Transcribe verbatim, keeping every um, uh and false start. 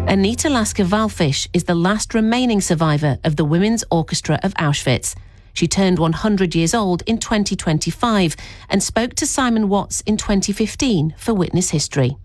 Anita Lasker-Wallfisch is the last remaining survivor of the Women's Orchestra of Auschwitz. She turned one hundred years old in twenty twenty-five and spoke to Simon Watts in twenty fifteen for Witness History.